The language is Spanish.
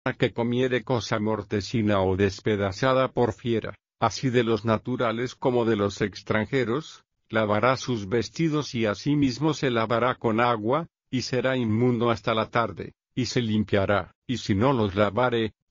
que comiere cosa mortecina o despedazada por fiera, así de los naturales como de los extranjeros, lavará sus vestidos y asimismo se lavará con agua, y será inmundo hasta la tarde, y se limpiará, y si no los lavare,